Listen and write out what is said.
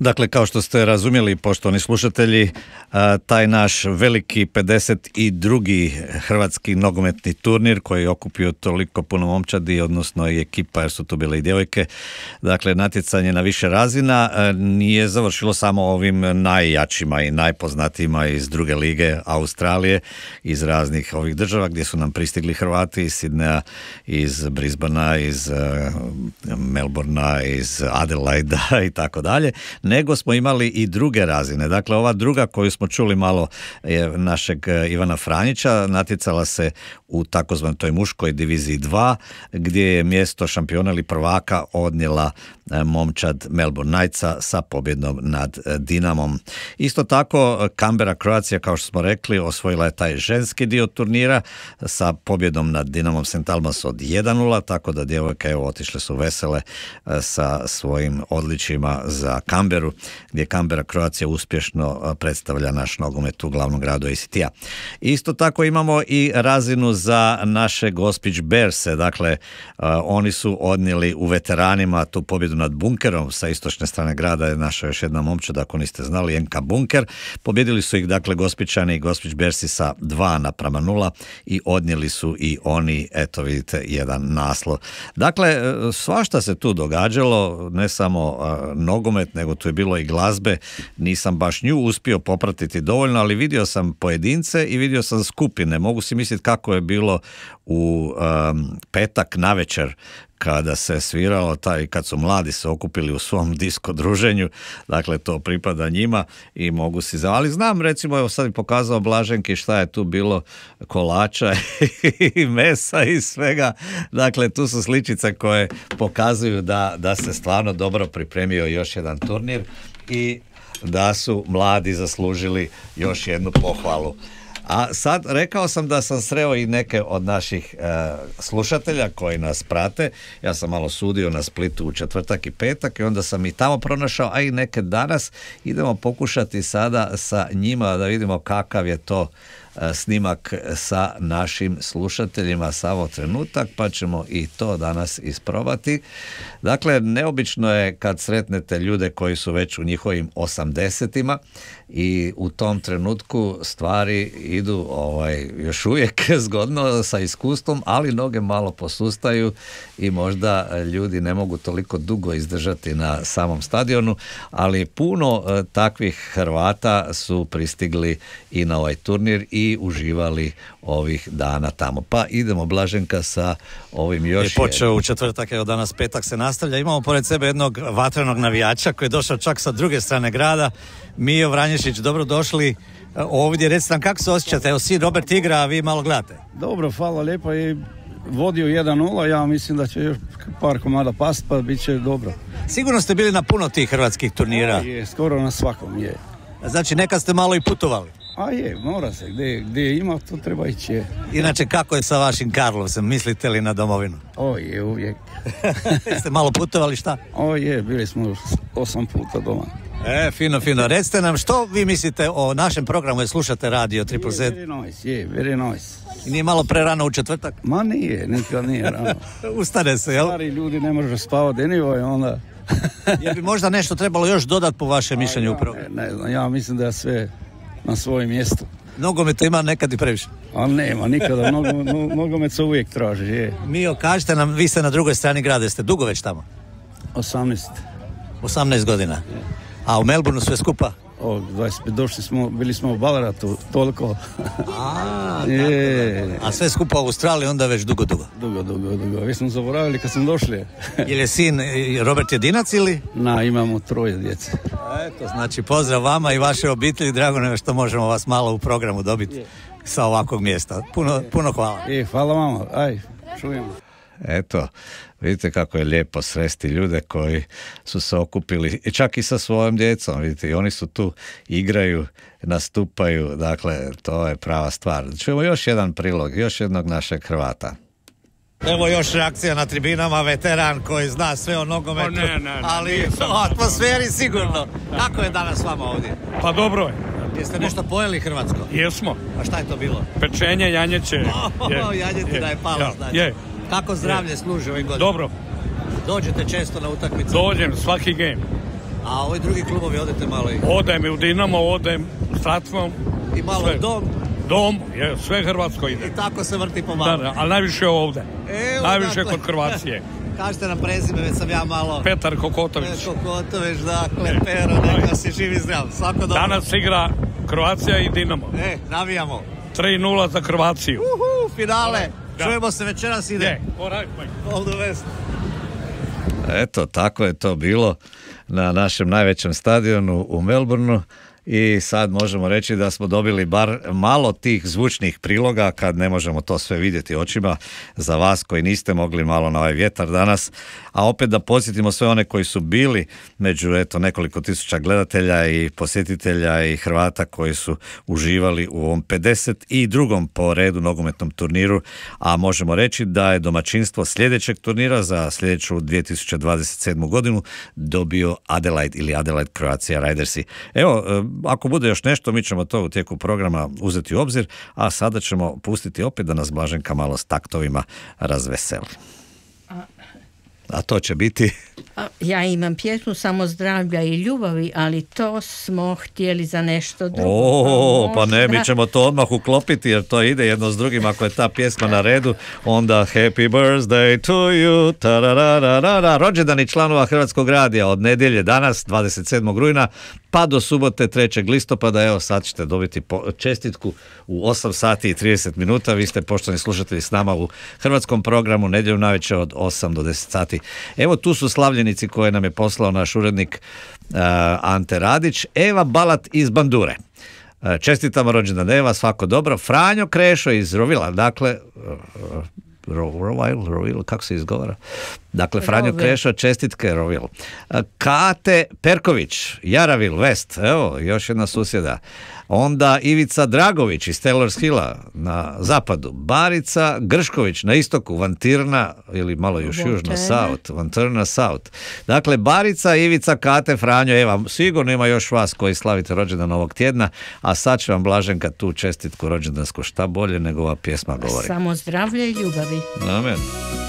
Dakle, kao što ste razumjeli, poštovani slušatelji, taj naš veliki 52. hrvatski nogometni turnir koji je okupio toliko puno momčadi, odnosno i ekipa, jer su tu bile i djevojke, dakle, natjecanje na više razina nije završilo samo ovim najjačima i najpoznatijima iz druge lige Australije, iz raznih ovih država gdje su nam pristigli Hrvati iz Sidneja, iz Brisbanea, iz Melbournea, iz Adelaida i tako dalje, nego smo imali i druge razine. Dakle, ova druga koju smo čuli malo je našeg Ivana Franjića, natjecala se u takozvanoj toj muškoj diviziji 2, gdje je mjesto šampiona ili prvaka odnijela momčad Melbourne Knightsa sa pobjedom nad Dinamom. Isto tako, Canberra Croatia, kao što smo rekli, osvojila je taj ženski dio turnira sa pobjedom nad Dinamom St. Albans od 1-0, tako da djevojke evo otišle su vesele sa svojim odličjima za Canberru, gdje Canberra Croatia uspješno predstavlja naš nogomet u glavnom gradu ACT-a. Isto tako imamo i razinu za naše Gospić Bearse, dakle oni su odnijeli u veteranima tu pobjedu nad Bunkerom, sa istočne strane grada je naša još jedna momčad, ako niste znali, NK Bunker. Pobjedili su ih dakle Gospićani i Gospić Bearsi sa 2:0 i odnijeli su i oni, eto vidite, jedan naslov. Dakle, svašta se tu događalo, ne samo nogomet, nego tu je bilo i glazbe. Nisam baš nju uspio popratiti dovoljno, ali vidio sam pojedince i vidio sam skupine. Mogu si misliti kako je bilo u petak navečer kada se sviralo kad su mladi se okupili u svom disko druženju, dakle to pripada njima i mogu si ali znam, recimo, evo sad bi pokazao Blaženki šta je tu bilo, kolača i mesa i svega, dakle tu su sličice koje pokazuju da se stvarno dobro pripremio još jedan turnir i da su mladi zaslužili još jednu pohvalu. A sad rekao sam da sam sreo i neke od naših slušatelja koji nas prate. Ja sam malo sudio na Splitu u četvrtak i petak i onda sam i tamo pronašao, a i neke danas. Idemo pokušati sada sa njima da vidimo kakav je to snimak sa našim slušateljima. Samo trenutak, pa ćemo i to danas isprobati. Dakle, neobično je kad sretnete ljude koji su već u njihovim 80-ima i u tom trenutku stvari idu još uvijek zgodno sa iskustvom, ali noge malo posustaju i možda ljudi ne mogu toliko dugo izdržati na samom stadionu, ali puno takvih Hrvata su pristigli i na ovaj turnir i uživali ovih dana tamo. Pa idemo, Blaženka, sa ovim još... Je počeo u četvrtak, evo danas petak se nastavlja. Imamo pored sebe jednog vatrenog navijača koji je došao čak sa druge strane grada. Mijo Vranješić, dobro došli ovdje. Recite nam kako se osjećate, evo sin Robert igra, a vi malo gledate. Dobro, hvala lijepo, i vodio 1-0, ja mislim da će još par komada past, pa bit će dobro. Sigurno ste bili na puno tih hrvatskih turnira. Je, skoro na svakom je. Znači nekad ste malo i putovali. A je, mora se, gdje ima, to treba ići. Inače, kako je sa vašim Karlovcem, mislite li na domovinu? O je, uvijek. Ste malo putovali, šta? O je, bili smo 8 puta doma. Fino. Recite nam, što vi mislite o našem programu, jer slušate radio Triple Z? Very nice. I nije malo prerano u četvrtak? Ma nije, nikad nije rano. Ustane se, jel? Stari ljudi ne može spavati anyway, onda... Je bi možda nešto trebalo još dodati po vašem mišljenju u programu? Ne znam, ja mislim da je sve na svojem mjestu. Nogometa ima nekad i previše. Ali nema, nikada. Nogomet se uvijek traži, je. Mio, kažete nam, vi ste na drugoj strani grada, ste dugo već tamo? 18 godina. A u Melbourneu sve skupa? 25, bili smo u Ballaratu, toliko. A sve skupa u Australiji onda već dugo. Dugo. Vi smo zaboravili kad smo došli. Je li sin Robert jedinac ili? Imamo 3 djece. Eto, znači pozdrav vama i vaše obitelji, drago nam je što možemo vas malo u programu dobiti sa ovakvog mjesta. Puno hvala. Hvala vama, čujemo. Eto, vidite kako je lijepo sresti ljude koji su se okupili čak i sa svojom djecom, vidite, i oni su tu, igraju, nastupaju, dakle, to je prava stvar. Čujemo još jedan prilog, još jednog našeg Hrvata. Evo još reakcija na tribinama, veteran koji zna sve o nogometu, ne, ali o atmosferi sigurno. Kako je danas vama ovdje? Pa dobro je. Jeste nešto pojeli hrvatsko? Jesmo. A šta je to bilo? Pečenje, janjeće. Janjetina je pala, znači. Kako zdravlje služi ovim godinama? Dobro. Dođete često na utakmice? Dođem, svaki game. A ovi drugi klubovi odete malo i... Odem i u Dinamo, odem u Stratnom. I malo sve. Dom. Dom, je, sve Hrvatsko ide. I tako se vrti pomalo. Da, ali najviše ovdje. Evo, najviše dakle, kod Kroacije. Kažete nam prezime, već sam ja malo... Petar Kokotović. Kokotović, dakle, Pero, neka si živi zdrav. Svako dobro. Danas igra Kroacija i Dinamo. Navijamo. 3-0 za Kroaciju. Finale. Da. Čujemo se večeras ide. All the best. Eto, tako je to bilo na našem najvećem stadionu u Melbourneu i sad možemo reći da smo dobili bar malo tih zvučnih priloga kad ne možemo to sve vidjeti očima za vas koji niste mogli malo na ovaj vjetar danas, a opet da podsjetimo sve one koji su bili među nekoliko tisuća gledatelja i posjetitelja i Hrvata koji su uživali u ovom 52. po redu nogometnom turniru, a možemo reći da je domaćinstvo sljedećeg turnira za sljedeću 2027. godinu dobio Adelaide ili Adelaide Croatia Ridersi. Evo, ako bude još nešto, mi ćemo to u tijeku programa uzeti u obzir, a sada ćemo pustiti opet da nas Blaženka malo s taktovima razveseli. A to će biti... Ja imam pjesmu Samo zdravlja i ljubavi, ali to smo htjeli za nešto drugo. Pa ne, mi ćemo to odmah uklopiti jer to ide jedno s drugim. Ako je ta pjesma na redu, onda Happy Birthday to you, tarararara. Rođendani članova Hrvatskog radija od nedjelje danas, 27. rujna, pa do subote 3. listopada. Evo, sad ćete dobiti čestitku u 8 sati i 30 minuta. Vi ste, poštovani slušatelji, s nama u hrvatskom programu nedjelju navečer od 8 do 10 sati. Evo, tu su slavljenici koje nam je poslao naš urednik Ante Radić. Eva Balat iz Bandure. Čestitamo rođendan Eva, svako dobro. Franjo Krešo iz Rovila, dakle... Rovil, kako se izgovara? Dakle, Franjo Krešo, čestitke Rovil. Kate Perković, Jaravil, West, evo, još jedna susjeda. Onda Ivica Dragović iz Taylor's Hilla na zapadu. Barica Gršković na istoku, Vantirna, ili malo još južno, South, Vantirna South. Dakle, Barica, Ivica, Kate, Franjo, Eva, sigurno ima još vas koji slavite rođendan ovog tjedna, a sad će vam Blaženka tu čestitku rođendansku, šta bolje nego ova pjesma govori. Samo zdravlje i ljubavi. Amen.